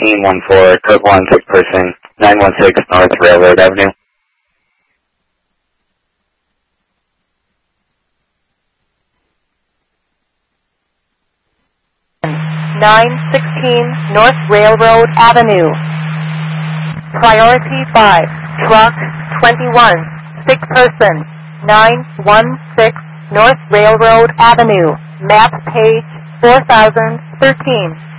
1514, code 1, sick person, 916 North Railroad Avenue. 916 North Railroad Avenue. Priority 5, truck 21, sick person, 916 North Railroad Avenue, map page 4013.